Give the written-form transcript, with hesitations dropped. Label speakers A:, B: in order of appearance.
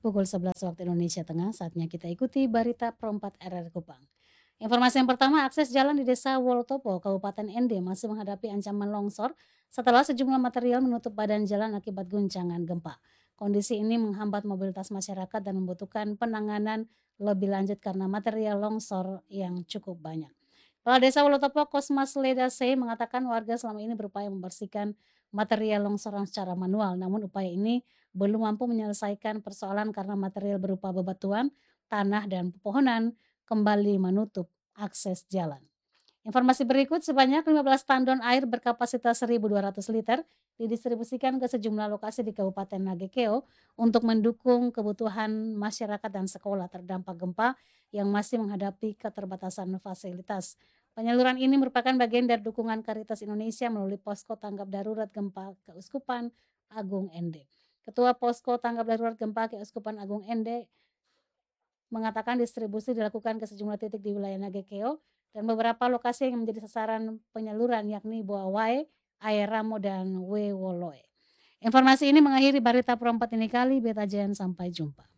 A: Pukul 11 waktu Indonesia Tengah, saatnya kita ikuti berita Perempat RRI Kupang. Informasi yang pertama, akses jalan di Desa Wolotopo, Kabupaten Ende masih menghadapi ancaman longsor setelah sejumlah material menutup badan jalan akibat guncangan gempa. Kondisi ini menghambat mobilitas masyarakat dan membutuhkan penanganan lebih lanjut karena material longsor yang cukup banyak. Kepala Desa Wolotopo Kosmas Ledase mengatakan warga selama ini berupaya membersihkan material longsoran secara manual, namun upaya ini belum mampu menyelesaikan persoalan karena material berupa bebatuan, tanah, dan pepohonan kembali menutup akses jalan. Informasi berikut, sebanyak 15 tandon air berkapasitas 1.200 liter didistribusikan ke sejumlah lokasi di Kabupaten Nagekeo untuk mendukung kebutuhan masyarakat dan sekolah terdampak gempa yang masih menghadapi keterbatasan fasilitas. Penyaluran ini merupakan bagian dari dukungan Karitas Indonesia melalui posko tanggap darurat gempa Keuskupan Agung Ende. Ketua Posko Tanggap Darurat Gempa Keuskupan Agung Ende mengatakan distribusi dilakukan ke sejumlah titik di wilayah Nagekeo dan beberapa lokasi yang menjadi sasaran penyaluran yakni Boawai, Aeramo, dan Wewoloe. Informasi ini mengakhiri berita perempat ini kali. Beta Jen, sampai jumpa.